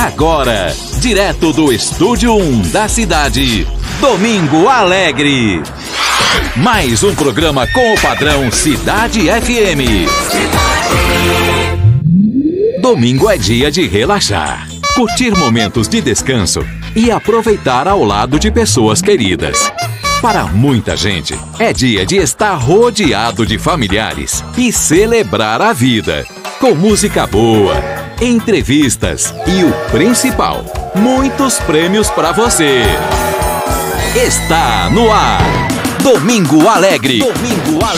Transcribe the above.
Agora, direto do Estúdio 1 da cidade, Domingo Alegre. Mais um programa com o padrão Cidade FM. Domingo é dia de relaxar, curtir momentos de descanso e aproveitar ao lado de pessoas queridas. Para muita gente, é dia de estar rodeado de familiares e celebrar a vida, com música boa, entrevistas e o principal, muitos prêmios para você. Está no ar, Domingo Alegre.